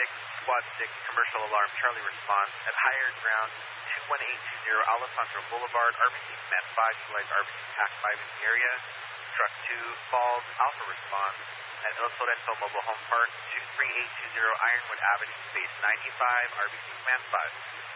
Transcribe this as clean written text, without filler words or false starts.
Squad 6, commercial alarm, Charlie response at higher ground 21820 Alessandro Boulevard, RBC Command 5, utilize RBC TAC 5 in the area. Truck 2 falls, Alpha response at El Sorrento Mobile Home Park, 23820 Ironwood Avenue, space 95, RBC Command 5.